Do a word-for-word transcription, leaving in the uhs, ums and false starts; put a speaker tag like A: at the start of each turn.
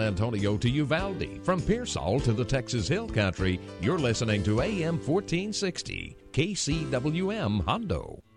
A: Antonio to Uvalde, from Pearsall to the Texas Hill Country, you're listening to A M fourteen sixty, K C W M Hondo.